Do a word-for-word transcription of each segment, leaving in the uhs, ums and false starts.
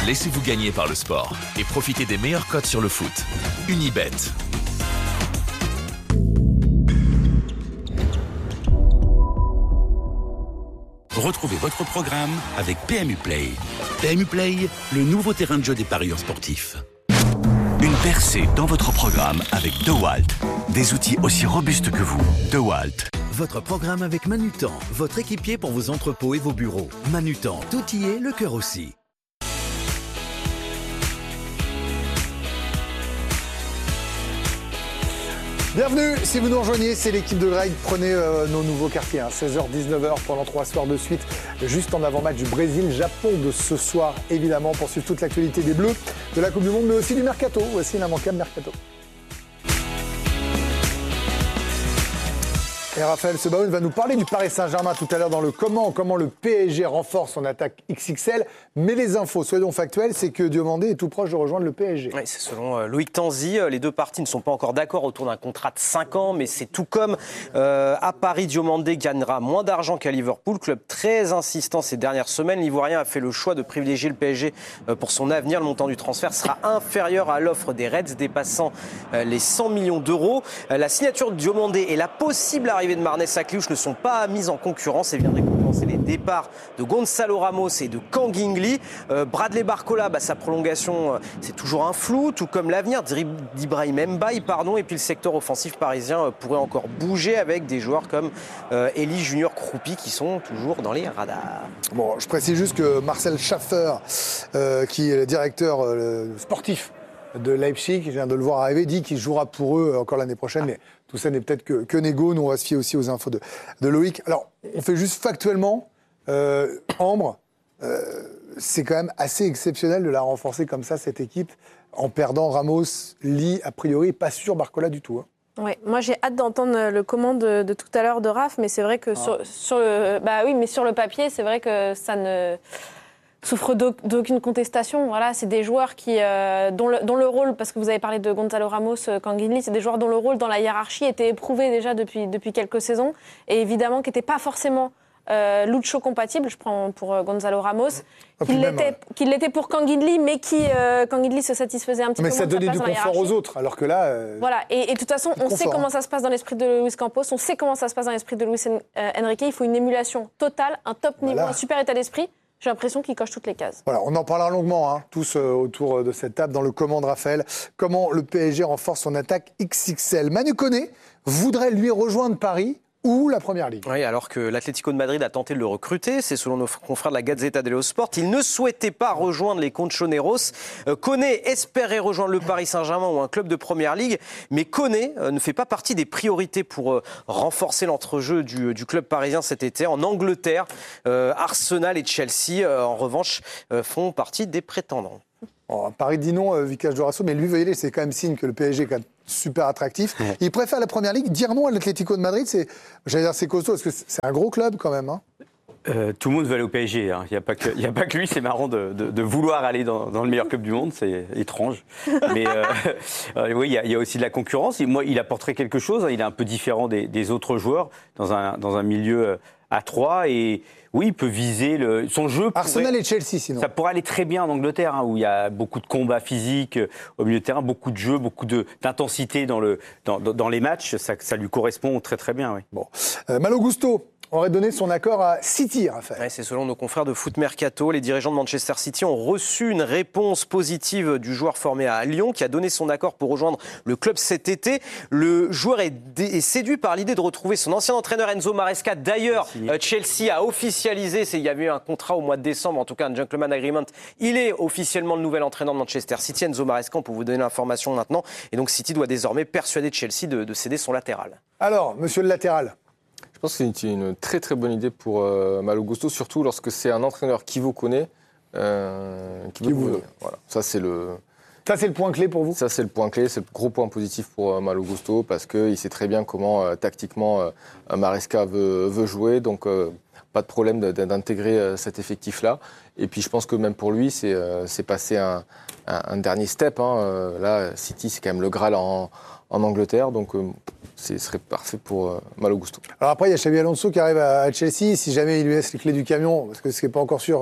Laissez-vous gagner par le sport et profitez des meilleures cotes sur le foot. Unibet. Retrouvez votre programme avec P M U Play. P M U Play, le nouveau terrain de jeu des parieurs sportifs. Une percée dans votre programme avec DeWalt. Des outils aussi robustes que vous. DeWalt. Votre programme avec Manutan, votre équipier pour vos entrepôts et vos bureaux. Manutan, tout y est, le cœur aussi. Bienvenue, si vous nous rejoignez, c'est l'équipe de Greg. Prenez euh, nos nouveaux quartiers, hein, seize heures dix-neuf heures pendant trois soirs de suite, juste en avant-match du Brésil-Japon de ce soir, évidemment, pour suivre toute l'actualité des Bleus, de la Coupe du Monde, mais aussi du Mercato. Voici l'immanquable Mercato. Et Raphaël Sebaoun va nous parler du Paris Saint-Germain tout à l'heure dans le comment, comment le P S G renforce son attaque X X L. Mais les infos, soyons factuels, c'est que Diomandé est tout proche de rejoindre le P S G. Oui, c'est selon euh, Loïc Tanzi. Les deux parties ne sont pas encore d'accord autour d'un contrat de cinq ans, mais c'est tout comme euh, à Paris, Diomandé gagnera moins d'argent qu'à Liverpool. Club très insistant ces dernières semaines. L'Ivoirien a fait le choix de privilégier le P S G euh, pour son avenir. Le montant du transfert sera inférieur à l'offre des Reds, dépassant euh, les cent millions d'euros. Euh, la signature de Diomandé et la possible arrivée de Marnès Akliouche ne sont pas mises en concurrence et viendraient compenser les départs de Gonzalo Ramos et de Kangingli. Euh, Bradley Barcola, bah, sa prolongation, euh, c'est toujours un flou, tout comme l'avenir d'Ibrahim Mbaye, pardon. Et puis le secteur offensif parisien euh, pourrait encore bouger avec des joueurs comme euh, Elie Junior Kroupi qui sont toujours dans les radars. Bon, je précise juste que Marcel Schaffer, euh, qui est le directeur euh, sportif de Leipzig, je viens de le voir arriver, dit qu'il jouera pour eux encore l'année prochaine, mais tout ça n'est peut-être que, que négo. Nous, on va se fier aussi aux infos de, de Loïc. Alors, on fait juste factuellement, euh, Ambre, euh, c'est quand même assez exceptionnel de la renforcer comme ça, cette équipe, en perdant Ramos, Lee, a priori, pas sûr Barcola du tout. Hein. Ouais, moi j'ai hâte d'entendre le comment de, de tout à l'heure de Raph, mais c'est vrai que ah. sur, sur le, bah oui, mais sur le papier, c'est vrai que ça ne souffre d'aucune contestation. Voilà, c'est des joueurs qui, euh, dont, le, dont le rôle, parce que vous avez parlé de Gonzalo Ramos, Kangingli, c'est des joueurs dont le rôle dans la hiérarchie était éprouvé déjà depuis, depuis quelques saisons, et évidemment qui n'était pas forcément euh, Lucho compatible. Je prends pour euh, Gonzalo Ramos, ah, qu'il l'était, qu'il l'était pour Kangingli, mais qui euh, Kangingli se satisfaisait un petit mais peu moins de sa place dans la hiérarchie. Mais ça donnait du confort aux autres, alors que là... Euh, voilà, et, et de toute façon, on confort, sait comment hein. ça se passe dans l'esprit de Luis Campos, on sait comment ça se passe dans l'esprit de Luis Enrique. Il faut une émulation totale, un top niveau, voilà. Un super état d'esprit. J'ai l'impression qu'il coche toutes les cases. Voilà, on en parlera longuement, hein, tous euh, autour de cette table, dans le comment de Raphaël. Comment le P S G renforce son attaque X X L. Manu Koné voudrait lui rejoindre Paris ou la Première Ligue. Oui, alors que l'Atlético de Madrid a tenté de le recruter, c'est selon nos confrères de la Gazzetta dello Sport. Il ne souhaitait pas rejoindre les Colchoneros. Euh, Koné espérait rejoindre le Paris Saint-Germain ou un club de Première Ligue, mais Koné euh, ne fait pas partie des priorités pour euh, renforcer l'entrejeu du, du club parisien cet été. En Angleterre, euh, Arsenal et Chelsea, euh, en revanche, euh, font partie des prétendants. Oh, Paris dit non, euh, Vicage Dorasso, mais lui, vous voyez, c'est quand même signe que le P S G est quand même super attractif. Ouais. Il préfère la Première Ligue. Dire non à l'Atlético de Madrid, c'est, j'allais dire, c'est costaud, parce que c'est un gros club quand même. Hein. Euh, tout le monde veut aller au P S G. Hein. Il n'y a pas que, il n'y a pas que lui. C'est marrant de, de, de vouloir aller dans, dans le meilleur club du monde. C'est étrange. Mais euh, euh, oui, il y, a, il y a aussi de la concurrence. Et moi, il apporterait quelque chose. Hein. Il est un peu différent des, des autres joueurs dans un, dans un milieu à trois. Et oui, il peut viser le, son jeu. Arsenal pourrait, et Chelsea, sinon. Ça pourrait aller très bien en Angleterre, hein, où il y a beaucoup de combats physiques au milieu de terrain, beaucoup de jeux, beaucoup de, d'intensité dans, le, dans, dans les matchs. Ça, ça lui correspond très très bien. Oui. Bon. Euh, Malo Gusto aurait donné son accord à City, Raphaël. Ouais, c'est selon nos confrères de Foot Mercato. Les dirigeants de Manchester City ont reçu une réponse positive du joueur formé à Lyon qui a donné son accord pour rejoindre le club cet été. Le joueur est, dé- est séduit par l'idée de retrouver son ancien entraîneur Enzo Maresca. D'ailleurs, euh, Chelsea a officialisé, c'est, il y avait eu un contrat au mois de décembre, en tout cas un gentleman agreement. Il est officiellement le nouvel entraîneur de Manchester City, Enzo Maresca. On peut vous donner l'information maintenant. Et donc City doit désormais persuader Chelsea de, de céder son latéral. Alors, monsieur le latéral. Je pense que c'est une très très bonne idée pour euh, Malo Gusto, surtout lorsque c'est un entraîneur qui vous connaît, euh, qui, qui vous connaît. Voilà. Ça c'est le. Ça c'est le point clé pour vous. Ça c'est le point clé, c'est le gros point positif pour euh, Malo Gusto parce qu'il sait très bien comment euh, tactiquement euh, Maresca veut, veut jouer, donc euh, pas de problème de, de, d'intégrer euh, cet effectif-là. Et puis je pense que même pour lui, c'est, euh, c'est passé un, un, un dernier step. Hein. Euh, là, City c'est quand même le Graal en, en Angleterre, donc. Euh, Ce serait parfait pour euh, Malo Gusto. Alors après, il y a Xabi Alonso qui arrive à, à Chelsea. Si jamais il lui laisse les clés du camion, parce que ce n'est pas encore sûr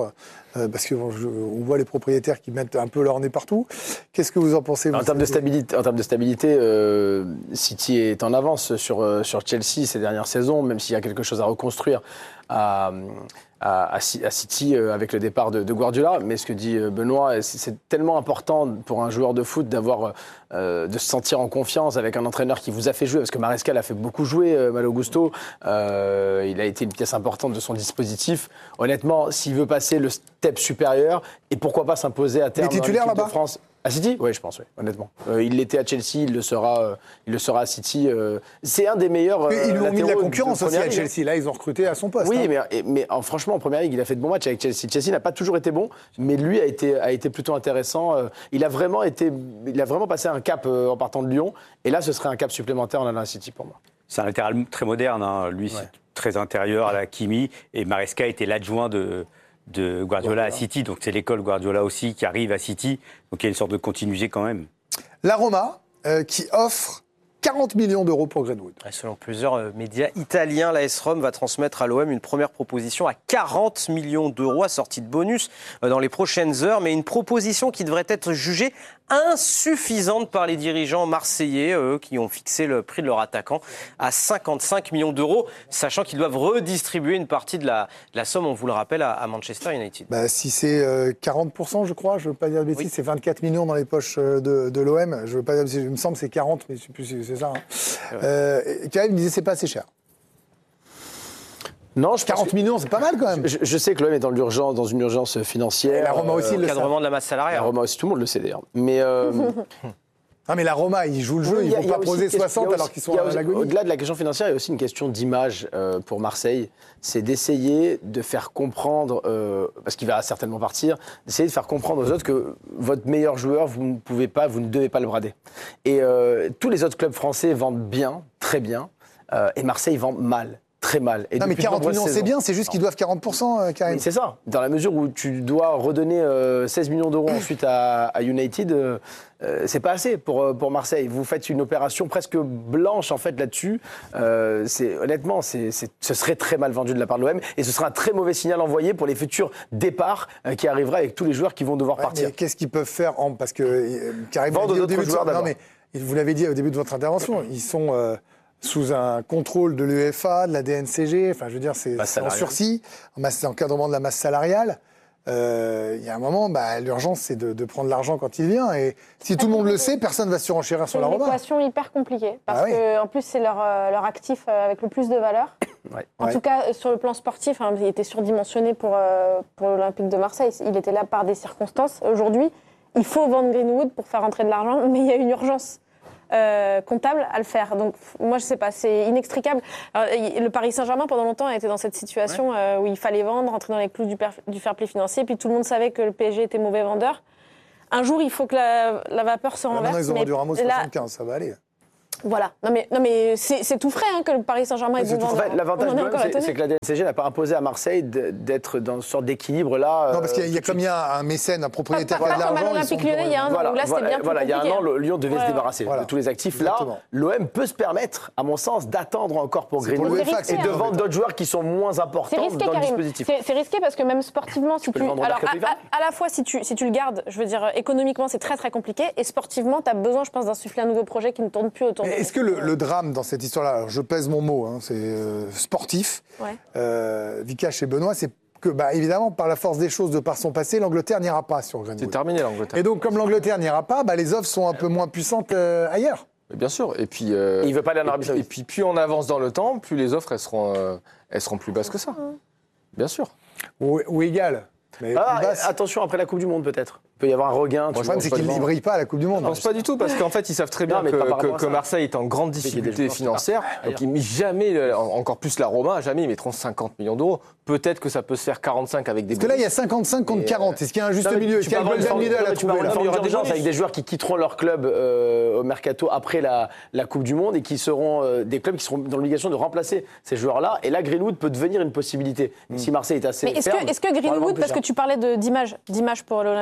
euh, parce qu'on voit les propriétaires qui mettent un peu leur nez partout. Qu'est-ce que vous en pensez? En termes de stabilité, en termes de stabilité euh, City est en avance sur, euh, sur Chelsea ces dernières saisons, même s'il y a quelque chose à reconstruire à, à, à City euh, avec le départ de, de Guardiola. Mais ce que dit Benoît, c'est, c'est tellement important pour un joueur de foot d'avoir, euh, de se sentir en confiance avec un entraîneur qui vous a fait jouer, parce que Maresca l'a fait beaucoup jouer, euh, Malo Gusto. Euh, il a été une pièce importante de son dispositif. Honnêtement, s'il veut passer le step supérieur, et pourquoi pas s'imposer à terme dans l'équipe de France. À City ? Oui, je pense, oui, honnêtement. Euh, il l'était à Chelsea, il le sera, euh, il le sera à City. Euh, c'est un des meilleurs. Euh, ils lui ont mis de la concurrence de aussi à ligue. Chelsea. Là, ils ont recruté à son poste. Oui, hein. mais, mais, mais en, franchement, en première ligue, il a fait de bons matchs avec Chelsea. Chelsea n'a pas toujours été bon, mais lui a été, a été plutôt intéressant. Euh, il, a vraiment été, il a vraiment passé un cap euh, en partant de Lyon. Et là, ce serait un cap supplémentaire en allant à City pour moi. C'est un latéral très moderne. Hein. Lui, Ouais. c'est très intérieur à la Kimi. Et Maresca était l'adjoint de. de Guardiola à City, donc c'est l'école Guardiola aussi qui arrive à City, donc il y a une sorte de continuité quand même. La Roma, euh, qui offre quarante millions d'euros pour Greenwood. Selon plusieurs euh, médias italiens, l'A S Rome va transmettre à l'O M une première proposition à quarante millions d'euros assortie de bonus euh, dans les prochaines heures, mais une proposition qui devrait être jugée insuffisante par les dirigeants marseillais, eux, qui ont fixé le prix de leur attaquant à cinquante-cinq millions d'euros, sachant qu'ils doivent redistribuer une partie de la, de la somme, on vous le rappelle, à, à Manchester United. Bah, si c'est euh, quarante pour cent, je crois, je ne veux pas dire de bêtises, Oui. c'est vingt-quatre millions dans les poches de, de l'O M. Je veux pas dire, il me semble que c'est quarante, mais je ne sais plus si c'est ça. Hein. Ouais. Euh, et Karim me disait c'est pas assez cher. Non, je pense quarante que- millions, c'est pas mal quand même. Je, je sais que l'O M est dans l'urgence, dans une urgence financière. Et la Roma aussi, il le Encadrement de la masse La salariale. Roma aussi, tout le monde le sait d'ailleurs. Mais euh, Non, mais la Roma, ils jouent le jeu, oui, ils il y ne a- vont il y a pas aussi poser une question- soixante il y a alors aussi- qu'ils sont il y a à aussi- l'agonie. Au-delà de la question financière, il y a aussi une question d'image euh, pour Marseille. C'est d'essayer de faire comprendre, euh, parce qu'il va certainement partir, d'essayer de faire comprendre aux autres que votre meilleur joueur, vous ne pouvez pas, vous ne devez pas le brader. Et euh, tous les autres clubs français vendent bien, très bien, euh, et Marseille vend mal. Très mal. Et Non, mais depuis de quarante nombreuses millions, c'est saisons. bien, c'est juste qu'ils doivent quarante pour cent, euh, Karim. Oui, c'est ça. Dans la mesure où tu dois redonner euh, seize millions d'euros ensuite à, à United, euh, euh, c'est pas assez pour, euh, pour Marseille. Vous faites une opération presque blanche en fait là-dessus. Euh, c'est, honnêtement, c'est, c'est, ce serait très mal vendu de la part de l'O M et ce sera un très mauvais signal envoyé pour les futurs départs euh, qui arriveraient avec tous les joueurs qui vont devoir Ouais, partir. mais qu'est-ce qu'ils peuvent faire en... Parce que euh, Karim l'a Vendre dit au d'autres début de joueurs son- Non, d'abord. mais vous l'avez dit au début de votre intervention, ils sont euh, sous un contrôle de l'UEFA, de la D N C G, enfin je veux dire, c'est, Masse c'est en salariale. sursis, en masse- encadrement de la masse salariale. Euh, Il y a un moment, bah, l'urgence, c'est de, de prendre l'argent quand il vient. Et si tout le monde le sait, personne ne va surenchérir C'est sur la une Roma. équation hyper compliquée. Parce Ah oui. que, en plus, c'est leur, euh, leur actif euh, avec le plus de valeur. Ouais. En Ouais. tout cas, euh, sur le plan sportif, hein, il était surdimensionné pour, euh, pour l'Olympique de Marseille. Il était là par des circonstances. Aujourd'hui, il faut vendre Greenwood pour faire rentrer de l'argent, mais il y a une urgence euh, comptable à le faire. Donc, moi, je sais pas, c'est inextricable. Alors, il- le Paris Saint-Germain, pendant longtemps, a été dans cette situation euh, où il fallait vendre, rentrer dans les clous du, per- du fair play financier, puis tout le monde savait que le P S G était mauvais vendeur. Un jour, il faut que la, la vapeur se Là, renverse. maintenant, ils ont mais vendu Ramos là, soixante-quinze, ça va aller. voilà. Non mais, non mais c'est, c'est tout frais hein, que le Paris Saint-Germain est c'est bon tout vendeur. En fait, l'avantage On en de est l'O M, encore c'est, étonné. c'est que la D N C G n'a pas imposé à Marseille de- d'être dans une sorte d'équilibre là. Non, parce qu'il y a, il y a euh, comme il y a un mécène, un propriétaire Pas- qui a de pas comme à l'argent. ils l'Olympique sont Lyonnais, il y a un an. Voilà, Donc là, c'était voilà, bien plus voilà, il y a un compliqué, an, le Lyon devait Ouais, se ouais. débarrasser Voilà. de tous les actifs. Exactement. Là, l'O M peut se permettre, à mon sens, d'attendre encore pour C'est pour Greenwood l'UEFA que c'est et de risqué, hein. vendre d'autres joueurs qui sont moins C'est importants risqué, dans le Karim. dispositif. C'est, c'est risqué parce que même sportivement, si peux tu. le vendre au Alors, à, mercato hiver. à- à la fois, si tu, si tu le gardes, je veux dire, économiquement, c'est très très compliqué. Et sportivement, tu as besoin, je pense, d'insuffler un nouveau projet qui ne tourne plus autour de. Mais est-ce que le, le drame dans cette histoire-là, alors je pèse mon mot, hein, c'est euh, sportif, Ouais. euh, Vikash et Benoît, c'est que, bah, évidemment, par la force des choses, de par son passé, l'Angleterre n'ira pas sur C'est Greenwood. terminé l'Angleterre. Et donc, comme l'Angleterre n'ira pas, bah, les offres sont un peu moins puissantes euh, ailleurs. Mais bien sûr. Et puis. euh, Et il veut pas aller en et Arabie puis- Saoudite. Et puis, plus on avance dans le temps, plus les offres elles seront, euh, elles seront plus basses que ça. Bien sûr. Ou, ou égales. Mais Ah, plus basses. attention, après la Coupe du Monde, peut-être. Il peut y avoir un regain. Le tu problème, vois, c'est pas qu'ils devant. ne brillent pas à la Coupe du Monde. Je pense pas du tout, parce qu'en fait, ils savent très bien Non, mais que, pas par que- rapport à que ça. Marseille est en grande qu'il y ait des difficulté joueurs qui partent financière. Donc, ils, jamais, le- en- encore plus la Roma, jamais ils mettront cinquante millions d'euros. Peut-être que ça peut se faire quarante-cinq avec des Parce que là, il y a bonus. cinquante-cinq contre Et, euh, quarante. Est-ce qu'il y a un juste Non, mais milieu? tu Est-ce qu'il y a peux un avoir une golden forme- middle non, à mais tu peux trouver avoir là une forme il y aura des d'urgence bonus. avec des joueurs qui quitteront leur club euh, au mercato après la, la Coupe du Monde et qui seront euh, des clubs qui seront dans l'obligation de remplacer ces joueurs-là. Et là, Greenwood peut devenir une possibilité. Si Marseille est assez Mais est-ce ferme, que, est-ce que probablement Greenwood, plus parce cher. que tu parlais de, d'image, d'image pour l'Olympique de Marseille,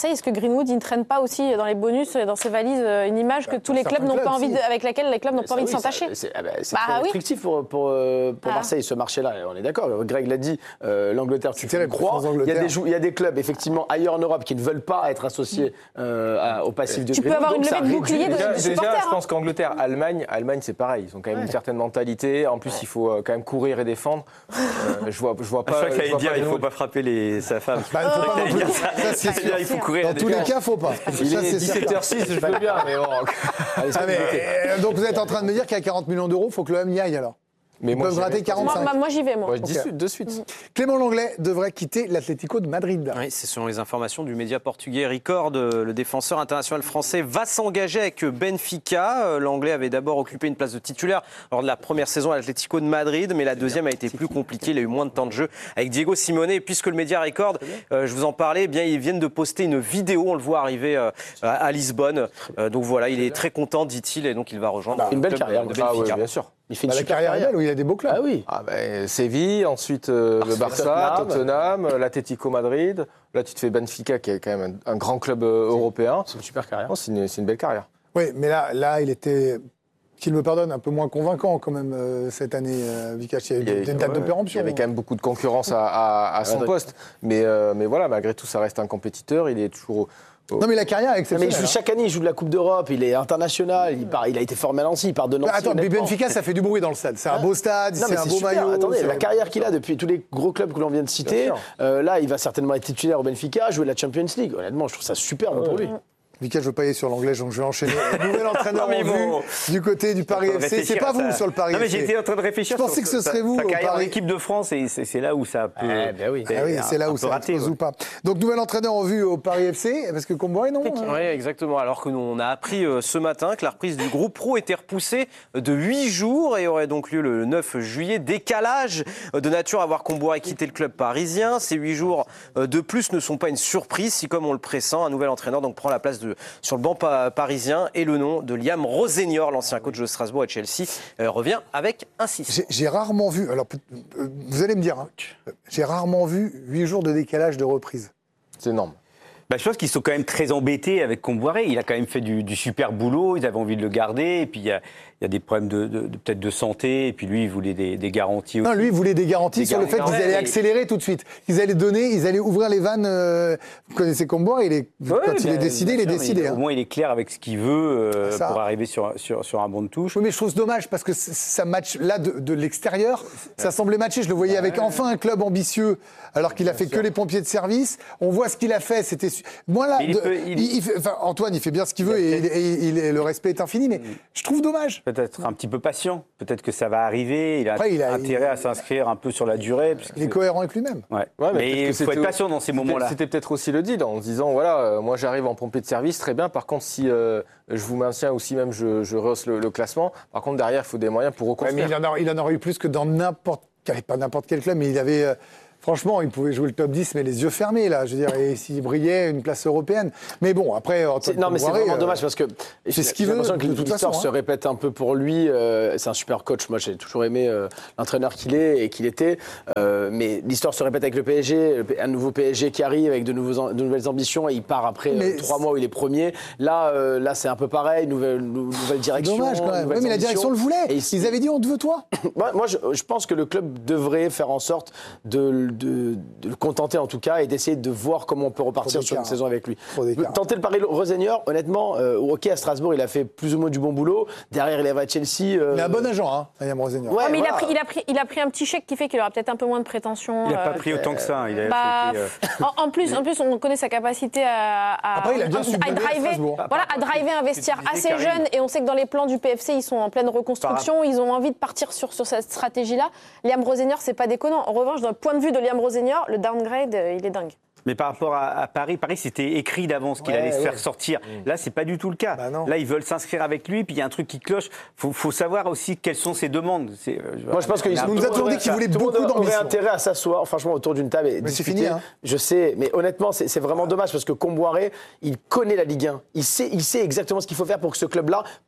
Marseille, est-ce que Greenwood il ne traîne pas aussi dans les bonus, dans ses valises, une image que Bah, tous les clubs n'ont pas envie de, si. avec laquelle les clubs n'ont pas envie de s'entacher? C'est ah bah, c'est Bah très oui. restrictif pour, pour, euh, pour Ah. Marseille, ce marché-là. On est d'accord. Greg l'a dit, euh, l'Angleterre, tu C'est terrible, crois. sans Il y, a Angleterre. des jou- il y a des clubs, effectivement, ailleurs en Europe qui ne veulent pas être associés euh, à- au passif de Tu peux Greenwood. avoir une Donc, ça levée de réduit- bouclier de- Déjà, de déjà, supporters, je hein. pense qu'Angleterre, Allemagne, Allemagne, c'est pareil. Ils ont quand même une certaine mentalité. En plus, il faut euh, quand même courir et défendre. Euh, je vois, je vois Je pas. crois que je t'allais vois dire, pas il ne faut Greenwood. pas frapper les, sa femme. Bah, il faut pas non plus. dire Ça, c'est C'est-à-dire, sûr. il faut courir. Dans tous les cas, faut pas. Il Ça, est c'est dix-sept heures six, je veux bien, mais bon. Allez, c'est Ah, mais, compliqué. euh, donc vous êtes en train de me dire qu'à quarante millions d'euros, il faut que l'O M y aille alors. Mais Ils moi, peuvent j'irai rater pas. quarante-cinq. Moi, moi, j'y vais, moi. Moi, je dis Ok. suite, de suite. Clément Lenglet devrait quitter l'Atlético de Madrid. Oui, c'est selon les informations du média portugais Record, le défenseur international français va s'engager avec Benfica. L'Anglais avait d'abord occupé une place de titulaire lors de la première saison à l'Atlético de Madrid, mais la deuxième a été plus compliquée. Il a eu moins de temps de jeu avec Diego Simeone. Et puisque le média Record, euh, je vous en parlais, eh bien ils viennent de poster une vidéo. On le voit arriver euh, à, à Lisbonne. Euh, donc voilà, il est très content, dit-il, et donc il va rejoindre Une le belle club carrière, de Ah oui, Benfica. bien sûr. Il fait une Bah, la super carrière est belle, où il y a des beaux clubs. Ah oui. Ah ben, Séville, ensuite euh, le Arsenal, Barça, Tottenham. Tottenham, l'Atlético Madrid. Là, tu te fais Benfica, qui est quand même un, un grand club euh, européen. C'est une super carrière. Non, c'est une, c'est une belle carrière. Oui, mais là, là, il était, qu'il me pardonne, un peu moins convaincant quand même euh, cette année, euh, Vikash. Il y a eu Il y a- des dates ouais, de péremption. Il y avait quand même beaucoup de concurrence à, à- à son Ouais, poste. Mais, euh, mais voilà, malgré tout, ça reste un compétiteur. Il est toujours au- au- Non, mais la carrière est Mais exceptionnelle. il joue hein. chaque année, il joue de la Coupe d'Europe, il est international, il, part, il a été formé à Nancy, il part de Nancy. Bah, attends, mais honnêtement. Benfica, ça fait du bruit dans le stade. C'est un beau stade, Non, c'est mais un c'est beau super. maillot. Attendez, c'est- la carrière qu'il a depuis tous les gros clubs que l'on vient de citer, Bien sûr. euh, là, il va certainement être titulaire au Benfica, jouer la Champions League. Honnêtement, je trouve ça superbe pour lui. Vikash, je veux pas y aller sur l'anglais, donc je vais enchaîner. Nouvel entraîneur Non, mais en vue bon. du côté du Paris en train de F C. C'est réfléchir pas à vous ça. sur le Paris Non, mais F C. j'étais en train de réfléchir. Je pensais sur que ce sa- serait vous Sa au carrière en Paris. équipe de France, et c'est c'est là où ça peut. Eh ben oui. Ah oui, c'est là où un peu ça raté, explose ouais. ou pas. Donc, nouvel entraîneur en vue au Paris F C, parce que Comboiré, non hein. Oui, exactement. Alors que nous, on a appris euh, ce matin que la reprise du groupe pro était repoussée de huit jours et aurait donc lieu le neuf juillet. Décalage euh, de nature à voir Comboiré quitter le club parisien. Ces huit jours euh, de plus ne sont pas une surprise si, comme on le pressent, un nouvel entraîneur donc prend la place de, sur le banc pa- parisien et le nom de Liam Rosenior, l'ancien coach de Strasbourg et Chelsea, euh, revient avec insistance. J'ai j'ai rarement vu, alors peut- euh, vous allez me dire, hein, j'ai rarement vu huit jours de décalage de reprise. C'est énorme. Bah, je pense qu'ils sont quand même très embêtés avec Comboiré. Il a quand même fait du, du super boulot. Ils avaient envie de le garder. Et puis il y a, il y a des problèmes de, de- de- peut-être de santé. Et puis lui, il voulait des, des garanties aussi. Non, lui, il voulait des garanties Des sur le fait garanties. qu'ils allaient Ouais, accélérer tout de suite. Ils allaient donner, ils allaient ouvrir les vannes. euh, vous connaissez Comboiré, il est, Ouais, quand il bien- est décidé, il est bien sûr, décidé. mais hein. Au moins, il est clair avec ce qu'il veut euh, Ça. pour arriver sur, sur, sur un banc de touche. Oui, mais je trouve ça dommage parce que c- ça match là de, de l'extérieur, ça semblait matcher. Je le voyais avec enfin un club ambitieux, alors qu'il a fait que les pompiers de service. On voit ce qu'il a fait. C'était su- moi là. Mais il de- peut- il- il- il fait- enfin, Antoine, il fait bien ce qu'il veut et, il- et il- et le respect est infini. Mais je trouve dommage. Peut-être un petit peu patient. Peut-être que ça va arriver. Il a Après, il a- intérêt à s'inscrire un peu sur la durée. puisque- Il est cohérent avec lui-même. Ouais. Ouais, mais peut-être que il faut c'était être au- patient dans ces c'était- moments-là. C'était peut-être aussi le deal, en se disant, voilà, euh, moi j'arrive en pompier de service, très bien. Par contre, si euh, je vous maintiens ou si même je, je rehausse le, le classement, par contre, derrière, il faut des moyens pour Ouais, mais reconstruire. il en, a- il en aurait eu plus que dans n'importe quel, pas n'importe quel club, mais il avait. euh, Franchement, il pouvait jouer le top dix, mais les yeux fermés, là. Je veux dire, et s'il brillait, une place européenne. Mais bon, après. Antoine C'est- Non, mais c'est Comboiré, vraiment euh, dommage parce que c'est ce qu'il j'ai veut, l'impression que de toute l'histoire façon, se hein. répète un peu pour lui. euh, c'est un super coach. Moi, j'ai toujours aimé euh, l'entraîneur qu'il est et qu'il était. Euh, mais l'histoire se répète avec le P S G. le P- Un nouveau P S G qui arrive avec de, nouveaux, en- de nouvelles ambitions et il part après euh, Mais trois c'est- mois où il est premier. Là, euh, là, c'est un peu pareil. Nouvelle, nou- nouvelle direction. Dommage quand même. nouvelles Oui, mais la direction le ambitions. voulait. Et il- Ils avaient dit on te veut toi. Moi, moi, je, je pense que le club devrait faire en sorte de, de- de le contenter en tout cas et d'essayer de voir comment on peut repartir Trop sur une d'écart, saison avec lui. Trop d'écart. Tenter le pari Rosenior, honnêtement, euh, ok, à Strasbourg, il a fait plus ou moins du bon boulot. Derrière, il est à Chelsea. euh, Il a un bon agent, hein, Liam Rosenior. Ouais, Ouais, mais il, a voilà. pris, il, a pris, il a pris un petit chèque qui fait qu'il aura peut-être un peu moins de prétention. Il n'a pas euh, pris autant que ça. Il a Bah, fait, euh, en, en plus, en plus, on connaît sa capacité à, à, Après, il a bien à- su à mener à driver, Strasbourg. voilà, à driver un vestiaire tu disais, assez Karine. jeune. Et on sait que dans les plans du P F C, ils sont en pleine reconstruction. Ils ont envie de partir sur, sur cette stratégie-là. Liam Rosenior, c'est pas déconnant. En revanche, d'un point de vue de Liam Rosenior, le downgrade, euh, il est dingue. Mais par rapport à, à Paris, Paris c'était écrit d'avance qu'il Ouais, allait se ouais. faire sortir. Là, c'est pas du tout le cas. Bah non. Là, ils veulent s'inscrire avec lui, puis il y a un truc qui cloche. Faut, faut savoir aussi quelles sont ses demandes. C'est, euh, Moi, je pense qu'il nous a toujours dit qu'il voulait tout le monde beaucoup aurait d'ambition. intérêt à s'asseoir, franchement, autour d'une table et Mais c'est discuter. fini, hein. Je sais, mais honnêtement, c'est c'est vraiment dommage parce que Comboiré, il connaît la Ligue un. Il sait, il sait exactement ce qu'il faut faire pour que ce club-là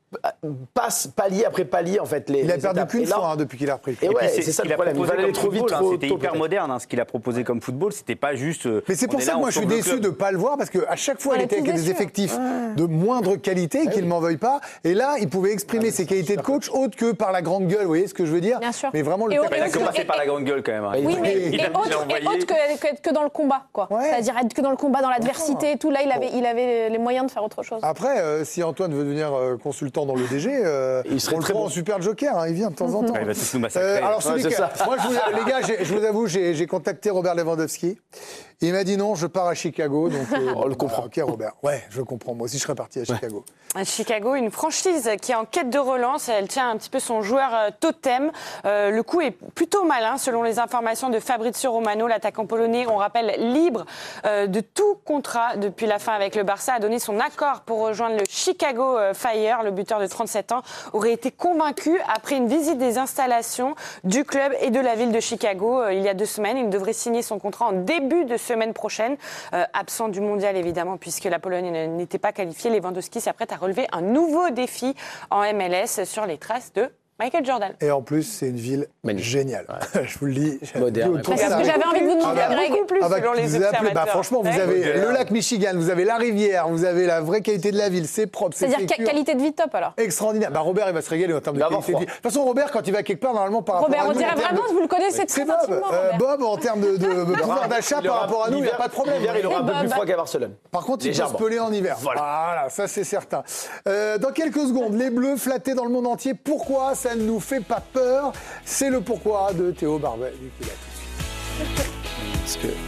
passe palier après palier en fait les. Il a les perdu étapes. qu'une Et là, fois hein, depuis qu'il a repris. Et, Et ouais, puis c'est ça ce le qu'il a problème. Il proposé va aller comme trop vite, football, hein, trop c'était tôt, hyper peut-être. moderne. hein, ce qu'il a proposé comme football, c'était pas juste. euh, Mais c'est on pour est ça là, que on moi je suis sauve le déçu club. de ne pas le voir parce qu'à chaque fois On il est était avec tous des déçus. effectifs de moindre qualité et qu'il ne m'en veuille pas. Et là, il pouvait exprimer ses qualités de coach autres que par la grande gueule, vous voyez ce que je veux dire? Bien sûr. Mais vraiment le Et au- terrain- Il a et au- commencé et- par la grande gueule quand même. hein. Oui, mais Il et a- il a autre, et envoyé- autre que, que, que dans le combat, quoi. Ouais. C'est-à-dire être que dans le combat, dans l'adversité et tout. Là, il avait, il avait les moyens de faire autre chose. Après, euh, si Antoine veut devenir euh, consultant dans le D G, euh, Il serait on le très prend bon. en super joker, hein, il vient de temps en temps. Ouais, il va tous nous massacrer. Euh, alors, celui Ouais, c'est que- ça. moi, je vous, les gars, j'ai- je vous avoue, j'ai j'ai contacté Robert Lewandowski. Il m'a dit non, je pars à Chicago. Donc, euh, On le bah, comprend. ok, Robert. Ouais, je comprends. Moi aussi, je serais parti à Chicago. À Chicago, une franchise qui est en quête de relance. Elle tient un petit peu son joueur euh, totem. Euh, le coup est plutôt malin, selon les informations de Fabrizio Romano, l'attaquant polonais. On rappelle libre euh, de tout contrat depuis la fin avec le Barça, a donné son accord pour rejoindre le Chicago euh, Fire. Le buteur de trente-sept ans aurait été convaincu après une visite des installations du club et de la ville de Chicago euh, il y a deux semaines. Il devrait signer son contrat en début de semaine prochaine. Euh, absent du mondial, évidemment, puisque la Pologne n'était pas qualifiée. Lewandowski s'apprête à relever un nouveau défi en M L S sur les traces de Michael Jordan. Et en plus, c'est une ville Magnifique. géniale. je vous le dis. Moderne. Vu autour C'est de ce ça. que j'avais envie de vous demander, Ah bah, Greg. Beaucoup plus, Ah bah, selon les vous avez appelé- observateurs. bah, franchement, vous Ouais. avez le lac Michigan, vous avez la rivière, vous avez la vraie qualité de la ville, c'est propre, c'est C'est-à-dire sécure. qua- qualité de vie top, alors. Extraordinaire. Bah, Robert, il va se régaler en termes de Il va avoir qualité de vie. froid. De toute façon, Robert, quand il va quelque part, normalement, par Robert, rapport à on nous, dirait en termes vraiment de- que vous le connaissez très C'est Bob. intimement, Euh, Robert. Bob, en termes de, de- de pouvoir d'achat Il par aura- rapport à nous, il n'y a l'hiver- pas de problème. L'hiver, il aura un peu Bob. plus froid qu'à Barcelone. Par contre, il peut se Légèrement. peler en hiver. Voilà, ça c'est certain. Euh, dans quelques secondes, les Bleus flattés dans le monde entier. Pourquoi ça ne nous fait pas peur? C'est le pourquoi de Théo Barbet. Vu qu'il a tout de suite. Parce que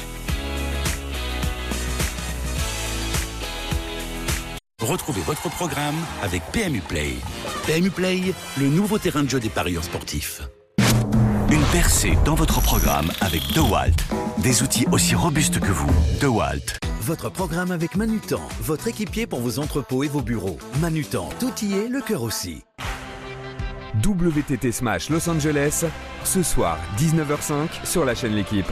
Retrouvez votre programme avec P M U Play. P M U Play, le nouveau terrain de jeu des parieurs sportifs. Une percée dans votre programme avec DeWalt. Des outils aussi robustes que vous. DeWalt. Votre programme avec Manutan, votre équipier pour vos entrepôts et vos bureaux. Manutan, tout y est, le cœur aussi. W T T Smash Los Angeles, ce soir dix-neuf heures cinq sur la chaîne L'équipe.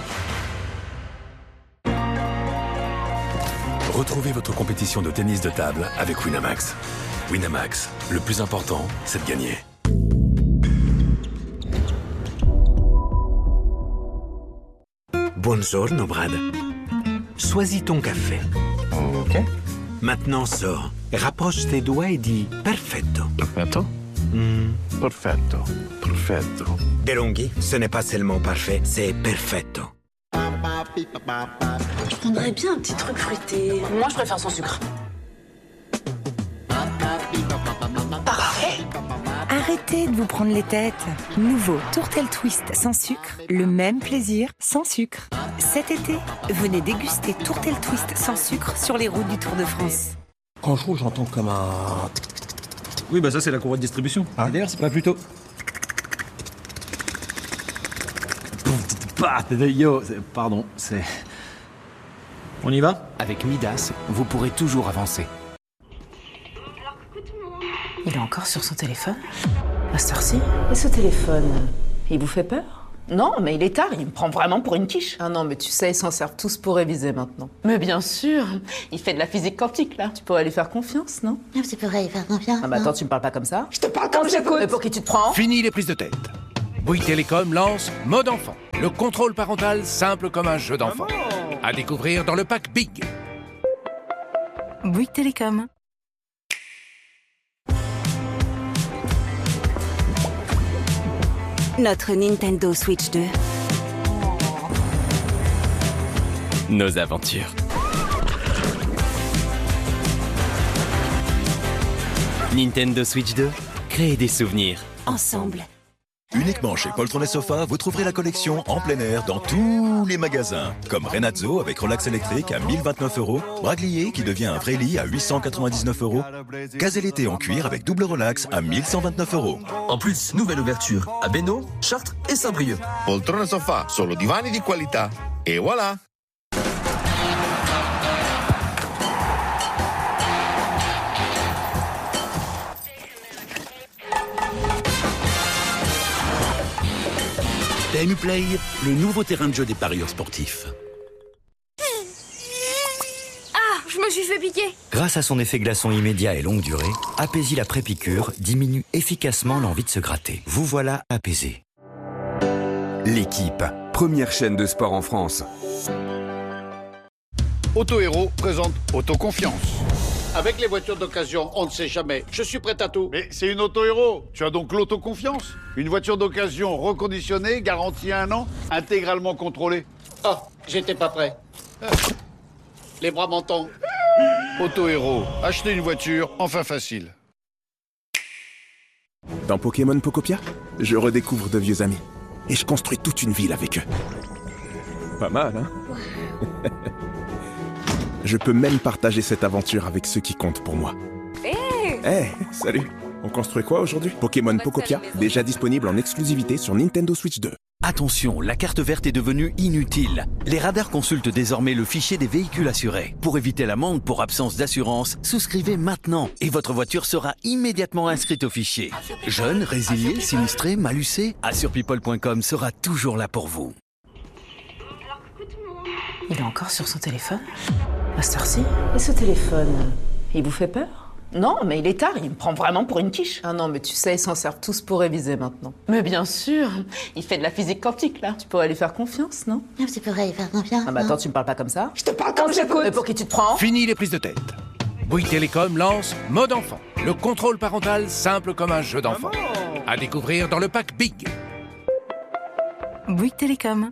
Retrouvez votre compétition de tennis de table avec Winamax. Winamax, le plus important, c'est de gagner. Buongiorno, Brad. Choisis ton café. Ok. Maintenant sors, rapproche tes doigts et dis perfetto. Perfetto. Hmm. Perfetto. Perfetto. DeLonghi, ce n'est pas seulement parfait, c'est perfetto. Je prendrais bien un petit truc fruité. Moi, je préfère sans sucre. Parfait. Arrêtez de vous prendre les têtes. Nouveau Tourtel Twist sans sucre, le même plaisir sans sucre. Cet été, venez déguster Tourtel Twist sans sucre sur les routes du Tour de France. Quand je roule, j'entends comme un... Oui, bah ça, c'est la courroie de distribution. Et d'ailleurs, c'est pas plutôt... Bah, yo, c'est- pardon, c'est... On y va? Avec Midas, vous pourrez toujours avancer. Il est encore sur son téléphone? À cette heure-ci? Et ce téléphone, il vous fait peur? Non, mais il est tard, il me prend vraiment pour une quiche. Ah non, mais tu sais, ils s'en servent tous pour réviser maintenant. Mais bien sûr, il fait de la physique quantique, là. Tu pourrais lui faire confiance, non? Tu pourrais y faire confiance. Ah bah attends, tu me parles pas comme ça. Je te parle comme j'écoute. Mais pour qui tu te prends? Fini les prises de tête. Bouygues Télécom lance Mode Enfant, le contrôle parental simple comme un jeu d'enfant. À découvrir dans le pack Big. Bouygues Télécom. Notre Nintendo Switch deux. Nos aventures. Nintendo Switch deux, créez des souvenirs. Ensemble. Uniquement chez Poltron et Sofa, vous trouverez la collection en plein air dans tous les magasins. Comme Renazzo avec relax électrique à mille vingt-neuf euros, Braglier qui devient un vrai lit à huit cent quatre-vingt-dix-neuf euros, Gazelle-été en cuir avec double relax à mille cent vingt-neuf euros. En plus, nouvelle ouverture à Bénaud, Chartres et Saint-Brieuc. Poltrone Sofa, solo divani di qualità. Et voilà. P M U Play, le nouveau terrain de jeu des parieurs sportifs. je me suis fait piquer. Grâce à son effet glaçon immédiat et longue durée, Apaisil après-piqûre diminue efficacement l'envie de se gratter. Vous voilà apaisé. L'équipe, première chaîne de sport en France. Auto Héros présente Autoconfiance. Avec les voitures d'occasion, on ne sait jamais. Je suis prêt à tout. Mais c'est une Auto Héros. Tu as donc l'autoconfiance. Une voiture d'occasion reconditionnée, garantie un an, intégralement contrôlée. Oh, j'étais pas prêt. Les bras m'en tombent. Auto Héros. Acheter une voiture, enfin facile. Dans Pokémon Pokopia, je redécouvre de vieux amis. Et je construis toute une ville avec eux. Pas mal, hein? Je peux même partager cette aventure avec ceux qui comptent pour moi. Hé hey hey, salut. On construit quoi aujourd'hui? Pokémon Pokopia, déjà disponible en exclusivité sur Nintendo Switch deux. Attention, la carte verte est devenue inutile. Les radars consultent désormais le fichier des véhicules assurés. Pour éviter l'amende pour absence d'assurance, souscrivez maintenant et votre voiture sera immédiatement inscrite au fichier. Jeune, résilié, sinistré, malucé, assure people point com sera toujours là pour vous. Il est encore sur son téléphone? À cette heure-ci? Et ce téléphone, il vous fait peur? Non, mais il est tard, il me prend vraiment pour une quiche. Ah non, mais tu sais, ils s'en servent tous pour réviser maintenant. Mais bien sûr, il fait de la physique quantique, là. Tu pourrais lui faire confiance, non? Non, tu pourrais lui faire confiance. Ah bah attends, tu me parles pas comme ça? Je te parle comme j'écoute. Mais pour qui tu te prends? Fini les prises de tête. Bouygues Télécom lance Mode Enfant, le contrôle parental simple comme un jeu d'enfant. À découvrir dans le pack Big. Bouygues Télécom.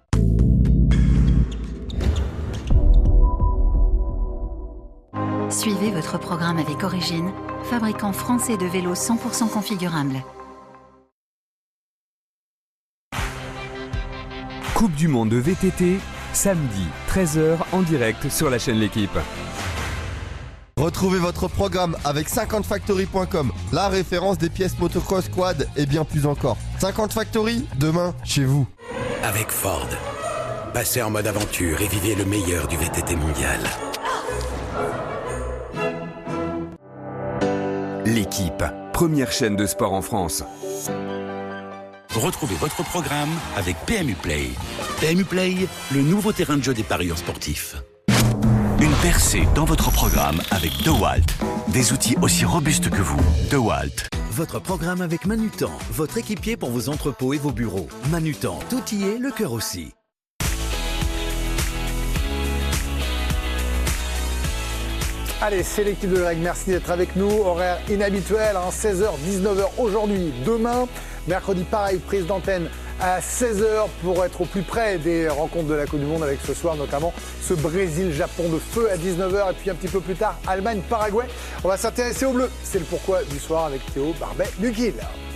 Suivez votre programme avec Origine, fabricant français de vélos cent pour cent configurables. Coupe du monde de V T T, samedi, treize heures en direct sur la chaîne L'équipe. Retrouvez votre programme avec cinquante factory point com, la référence des pièces motocross quad et bien plus encore. cinquante Factory, demain, chez vous. Avec Ford, passez en mode aventure et vivez le meilleur du V T T mondial. L'équipe, première chaîne de sport en France. Retrouvez votre programme avec P M U Play. P M U Play, le nouveau terrain de jeu des parieurs sportifs. Une percée dans votre programme avec DeWalt. Des outils aussi robustes que vous. DeWalt. Votre programme avec Manutan, votre équipier pour vos entrepôts et vos bureaux. Manutan, tout y est, le cœur aussi. Allez, c'est l'équipe de Greg, merci d'être avec nous. Horaire inhabituel, hein, seize heures, dix-neuf heures aujourd'hui. Demain, mercredi, pareil, prise d'antenne à seize heures pour être au plus près des rencontres de la Coupe du Monde avec ce soir notamment ce Brésil-Japon de feu à dix-neuf heures et puis un petit peu plus tard, Allemagne-Paraguay. On va s'intéresser au bleu, c'est le pourquoi du soir avec Théo Barbet-Duquil.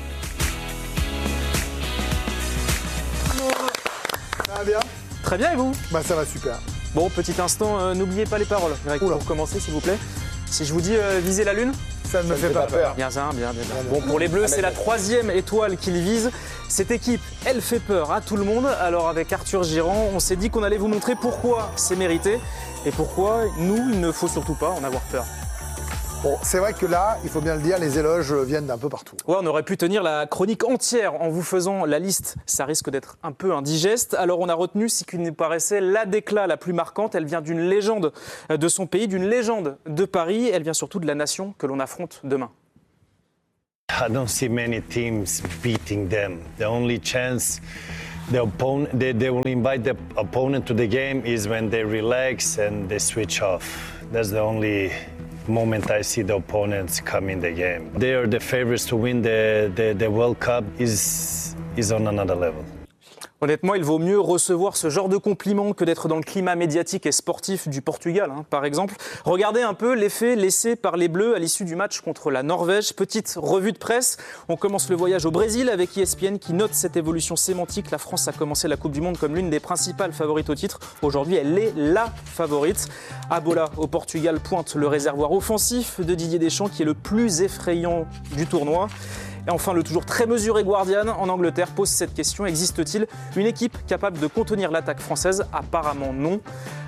Ça va bien? Très bien et vous? Bah ça va super. Bon, petit instant, euh, n'oubliez pas les paroles, Greg, pour commencer s'il vous plaît. Si je vous dis euh, viser la lune? Ça ne me fait pas peur. Bien, bien, bien, bien. Bon, pour les Bleus, c'est la troisième étoile qu'ils visent. Cette équipe, elle fait peur à tout le monde. Alors avec Arthur Girand, on s'est dit qu'on allait vous montrer pourquoi c'est mérité et pourquoi nous, il ne faut surtout pas en avoir peur. Bon, c'est vrai que là, il faut bien le dire, les éloges viennent d'un peu partout. Ouais, on aurait pu tenir la chronique entière en vous faisant la liste. Ça risque d'être un peu indigeste. Alors on a retenu ce qui nous paraissait la déclat la plus marquante. Elle vient d'une légende de son pays, d'une légende de Paris. Elle vient surtout de la nation que l'on affronte demain. I don't see many teams beating them. The only chance the opponent they, they will invite the opponent to the game is when they relax and they switch off. That's the only moment I see the opponents come in the game. They are the favorites to win the, the, the World Cup is, is on another level. Honnêtement, il vaut mieux recevoir ce genre de compliments que d'être dans le climat médiatique et sportif du Portugal, hein, par exemple. Regardez un peu l'effet laissé par les Bleus à l'issue du match contre la Norvège. Petite revue de presse. On commence le voyage au Brésil avec E S P N qui note cette évolution sémantique. La France a commencé la Coupe du Monde comme l'une des principales favorites au titre. Aujourd'hui, elle est la favorite. Abola au Portugal pointe le réservoir offensif de Didier Deschamps qui est le plus effrayant du tournoi. Et enfin, le toujours très mesuré Guardian en Angleterre pose cette question. Existe-t-il une équipe capable de contenir l'attaque française? Apparemment non.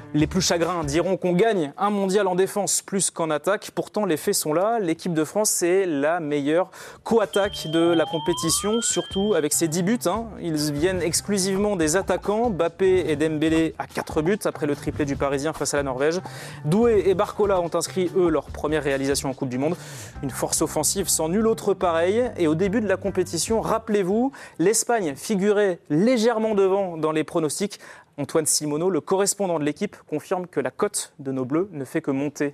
Les plus chagrins diront qu'on gagne un mondial en défense plus qu'en attaque. Pourtant, les faits sont là. L'équipe de France, c'est la meilleure co-attaque de la compétition, surtout avec ses dix buts. Hein. Ils viennent exclusivement des attaquants. Mbappé et Dembélé à quatre buts après le triplé du Parisien face à la Norvège. Doué et Barcola ont inscrit, eux, leur première réalisation en Coupe du Monde. Une force offensive sans nul autre pareil. Et au début de la compétition, rappelez-vous, l'Espagne figurait légèrement devant dans les pronostics. Antoine Simoneau, le correspondant de l'équipe, confirme que la cote de nos Bleus ne fait que monter.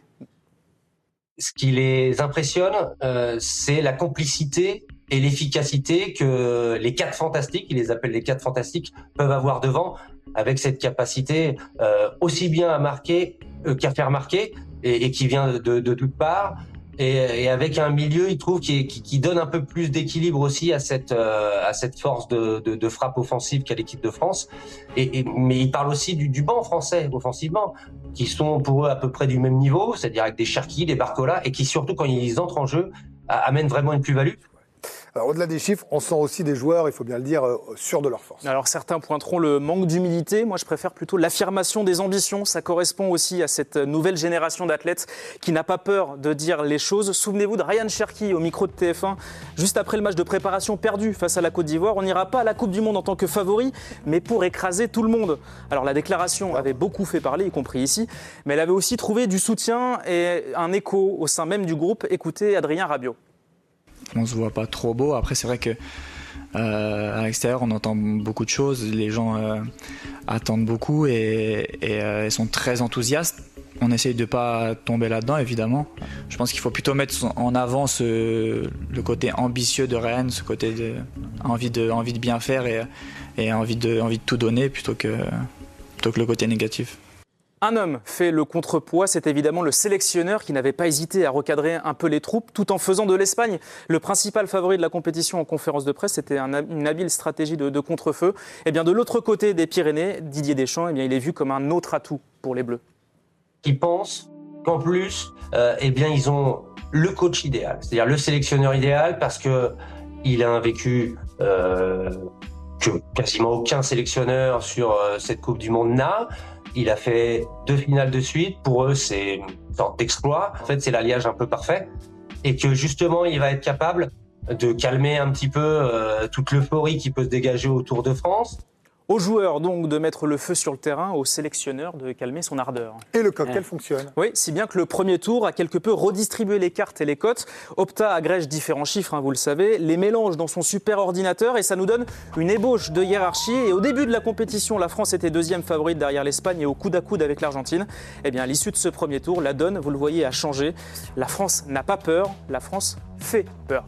Ce qui les impressionne, euh, c'est la complicité et l'efficacité que les quatre fantastiques, ils les appellent les quatre fantastiques, peuvent avoir devant, avec cette capacité euh, aussi bien à marquer euh, qu'à faire marquer, et, et qui vient de, de toutes parts. Et, et avec un milieu, il trouve, qui, qui, qui donne un peu plus d'équilibre aussi à cette, euh, à cette force de, de, de frappe offensive qu'a l'équipe de France. Et, et, mais il parle aussi du, du banc français, offensivement, qui sont pour eux à peu près du même niveau, c'est-à-dire avec des Cherki, des Barcola, et qui surtout, quand ils entrent en jeu, amènent vraiment une plus-value. Alors, au-delà des chiffres, on sent aussi des joueurs, il faut bien le dire, euh, sûrs de leur force. Alors certains pointeront le manque d'humilité. Moi, je préfère plutôt l'affirmation des ambitions. Ça correspond aussi à cette nouvelle génération d'athlètes qui n'a pas peur de dire les choses. Souvenez-vous de Ryan Cherki au micro de T F un, juste après le match de préparation perdu face à la Côte d'Ivoire. On n'ira pas à la Coupe du Monde en tant que favori, mais pour écraser tout le monde. Alors la déclaration avait beaucoup fait parler, y compris ici, mais elle avait aussi trouvé du soutien et un écho au sein même du groupe. Écoutez Adrien Rabiot. On se voit pas trop beau. Après, c'est vrai que euh, à l'extérieur, on entend beaucoup de choses. Les gens euh, attendent beaucoup et, et euh, sont très enthousiastes. On essaye de pas tomber là-dedans, évidemment. Je pense qu'il faut plutôt mettre en avant ce, le côté ambitieux de Rennes, ce côté de envie de envie de bien faire et, et envie de envie de tout donner plutôt que plutôt que le côté négatif. Un homme fait le contrepoids, c'est évidemment le sélectionneur qui n'avait pas hésité à recadrer un peu les troupes tout en faisant de l'Espagne le principal favori de la compétition en conférence de presse. C'était un, une habile stratégie de, de contre-feu. Et bien de l'autre côté des Pyrénées, Didier Deschamps, eh bien, il est vu comme un autre atout pour les Bleus. Ils pensent qu'en plus, euh, eh bien, ils ont le coach idéal, c'est-à-dire le sélectionneur idéal, parce qu'il a un vécu euh, que quasiment aucun sélectionneur sur euh, cette Coupe du Monde n'a. Il a fait deux finales de suite. Pour eux, c'est une sorte d'exploit. En fait, c'est l'alliage un peu parfait. Et que justement, il va être capable de calmer un petit peu euh, toute l'euphorie qui peut se dégager autour de France. Aux joueurs donc de mettre le feu sur le terrain, aux sélectionneurs de calmer son ardeur. Et le cocktail ouais. fonctionne. Oui, si bien que le premier tour a quelque peu redistribué les cartes et les cotes. Opta agrège différents chiffres, hein, vous le savez, les mélange dans son super ordinateur et ça nous donne une ébauche de hiérarchie. Et au début de la compétition, la France était deuxième favorite derrière l'Espagne et au coude à coude avec l'Argentine. Eh bien, à l'issue de ce premier tour, la donne, vous le voyez, a changé. La France n'a pas peur, la France fait peur.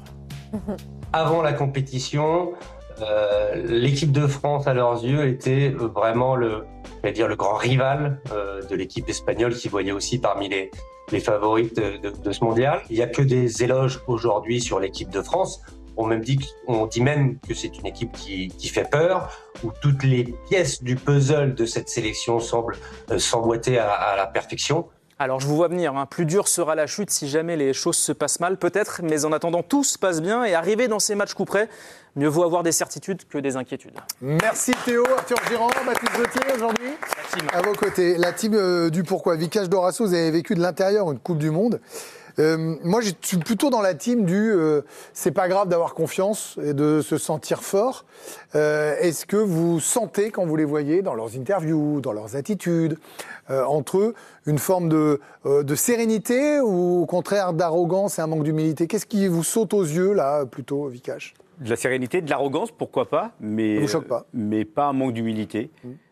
Avant la compétition, Euh, l'équipe de France, à leurs yeux, était vraiment le, je vais dire, le grand rival euh, de l'équipe espagnole qui voyait aussi parmi les, les favoris de, de, de ce mondial. Il n'y a que des éloges aujourd'hui sur l'équipe de France. On, même dit, on dit même que c'est une équipe qui, qui fait peur, où toutes les pièces du puzzle de cette sélection semblent euh, s'emboîter à, à la perfection. Alors je vous vois venir, hein. Plus dur sera la chute si jamais les choses se passent mal, peut-être, mais en attendant tout se passe bien et arriver dans ces matchs coup près, mieux vaut avoir des certitudes que des inquiétudes. Merci Théo, Arthur Girand, Baptiste Gauthier aujourd'hui. À vos côtés, la team euh, du pourquoi. Vicage Dorasso, vous avez vécu de l'intérieur une Coupe du Monde. Euh, moi, je suis plutôt dans la team du euh, c'est pas grave d'avoir confiance et de se sentir fort. Euh, est-ce que vous sentez, quand vous les voyez dans leurs interviews, dans leurs attitudes, euh, entre eux, une forme de, euh, de sérénité ou au contraire d'arrogance et un manque d'humilité? Qu'est-ce qui vous saute aux yeux, là, plutôt, Vicage? De la sérénité, de l'arrogance, pourquoi pas, mais, ça vous choque pas? mais pas un manque d'humilité. Mmh.